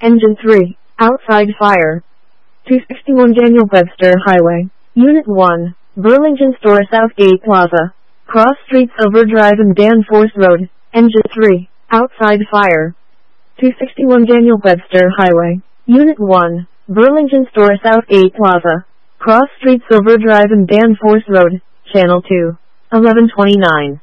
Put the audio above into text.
Engine 3, outside fire. 261 Daniel Webster Highway, Unit 1, Burlington Store Southgate Plaza, Cross Streets Overdrive and Danforth Road, Engine 3, outside fire. 261 Daniel Webster Highway, Unit 1, Burlington Store Southgate Plaza, Cross Streets Overdrive and Danforth Road, Channel 2, 1129.